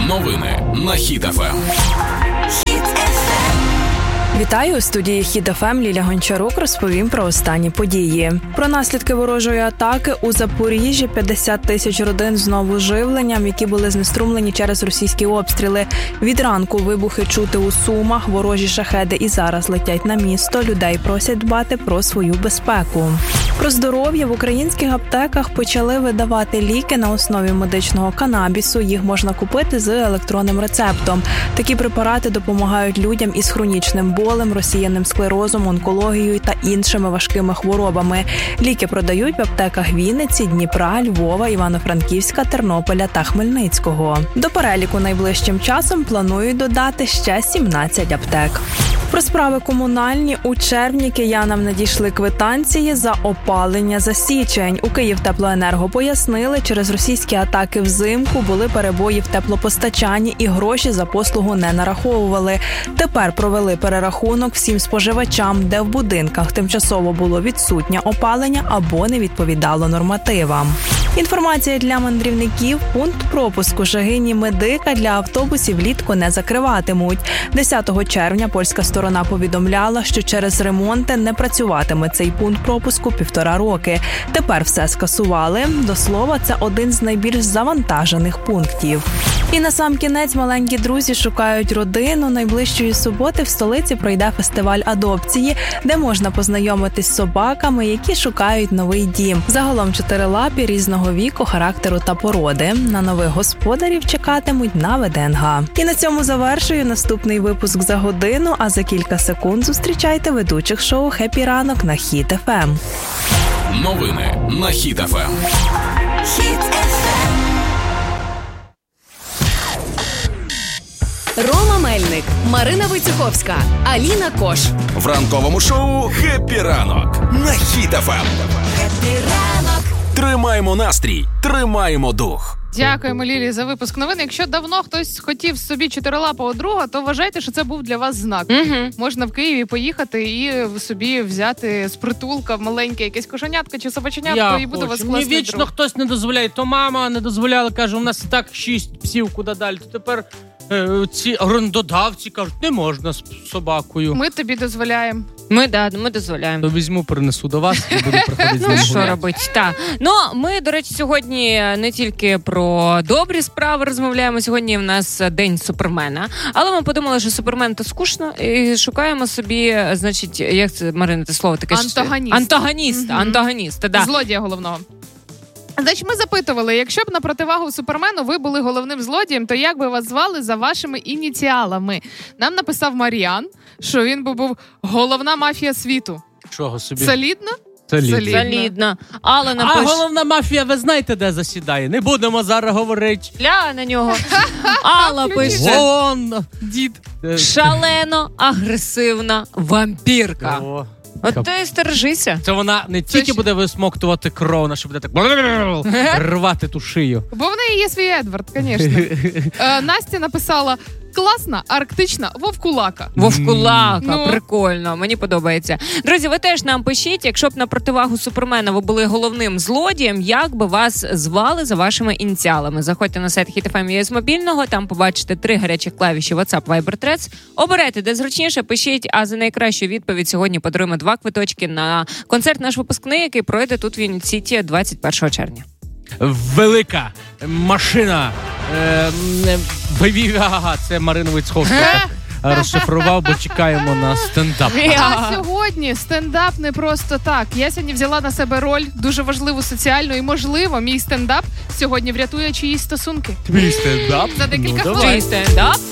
Новини на Хіт ФМ. Вітаю, у студії Хіт ФМ Ліля Гончарук розповім про останні події. Про наслідки ворожої атаки у Запоріжжі 50 тисяч родин знову живленням, які були знеструмлені через російські обстріли. Від ранку вибухи чути у Сумах, ворожі шахеди і зараз летять на місто. Людей просять дбати про свою безпеку. Про здоров'я в українських аптеках почали видавати ліки на основі медичного канабісу. Їх можна купити з електронним рецептом. Такі препарати допомагають людям із хронічним болем, розсіяним склерозом, онкологією та іншими важкими хворобами. Ліки продають в аптеках Вінниці, Дніпра, Львова, Івано-Франківська, Тернополя та Хмельницького. До переліку найближчим часом планують додати ще 17 аптек. Про справи комунальні. У червні киянам надійшли квитанції за опалення за січень. У Київтеплоенерго пояснили, через російські атаки взимку були перебої в теплопостачанні і гроші за послугу не нараховували. Тепер провели перерахунок всім споживачам, де в будинках тимчасово було відсутнє опалення або не відповідало нормативам. Інформація для мандрівників. Пункт пропуску Шагині Медика для автобусів влітку не закриватимуть. 10 червня польська сторона повідомляла, що через ремонти не працюватиме цей пункт пропуску 1,5 роки. Тепер все скасували. До слова, це один з найбільш завантажених пунктів. І насамкінець маленькі друзі шукають родину. Найближчої суботи в столиці пройде фестиваль адопції, де можна познайомитись з собаками, які шукають новий дім. Загалом 4лапі різного віку, характеру та породи. На нових господарів чекатимуть на ВДНГ. І на цьому завершую наступний випуск за годину, а за кілька секунд зустрічайте ведучих шоу «Хеппі ранок» на Хіт ФМ. Новини на Хіт ФМ. Рома Мельник, Марина Войцеховська, Аліна Кош. В ранковому шоу «Хеппі ранок» на Хіт ФМ. Хеппі ранок. Тримаємо настрій, тримаємо дух. Дякуємо, Лілі, за випуск новин. Якщо давно хтось хотів собі чотирилапого друга, то вважайте, що це був для вас знак. Можна в Києві поїхати і собі взяти з притулка маленьке якесь кошенятко чи собаченятко, і буде у вас класний друг. Мені вічно хтось не дозволяє. То мама не дозволяла, каже, у нас і так 6 псів, куди далі. То тепер ці орендодавці кажуть, не можна з собакою. Ми тобі дозволяємо. Ми дозволяємо. То візьму, принесу до вас і буду приходити з ним. Ну, що робити, так. Ну, ми, до речі, сьогодні не тільки про добрі справи розмовляємо. Сьогодні в нас День Супермена. Але ми подумали, що Супермен – то скучно. І шукаємо собі, значить, як це, Марина, те слово таке? Антагоніста, да. Злодія головного. Значить, ми запитували, якщо б на противагу Супермену ви були головним злодієм, то як би вас звали за вашими ініціалами? Нам написав Мар'ян, що він би був головна мафія світу. Чого собі? Солідно? Солідно. Але А головна мафія, ви знаєте, де засідає? Не будемо зараз говорити. Ля на нього. Алла пише. Вон, дід. Шалено агресивна вампірка. О. От ти стережися. Це вона не тільки буде висмоктувати кров, вона ще буде так рвати ту шию. Бо в неї є свій Едвард, звісно. Настя написала: класна, арктична, вовкулака. Вовкулака, прикольно, мені подобається. Друзі, ви теж нам пишіть, якщо б на противагу Супермена ви були головним злодієм, як би вас звали за вашими ініціалами. Заходьте на сайт Hit FM з мобільного, там побачите 3 гарячих клавіші WhatsApp, Viber, Threads. Обирайте, де зручніше, пишіть, а за найкращу відповідь сьогодні подаруємо 2 квиточки на концерт наш випускний, який пройде тут в Вінниці 21 червня. Велика машина. Це Марина Войцеховська розшифрував, бо чекаємо на стендап. А сьогодні стендап не просто так. Я сьогодні взяла на себе роль дуже важливу соціальну, і, можливо, мій стендап сьогодні врятує чиїсь стосунки. Твій стендап? За декілька Твій стендап?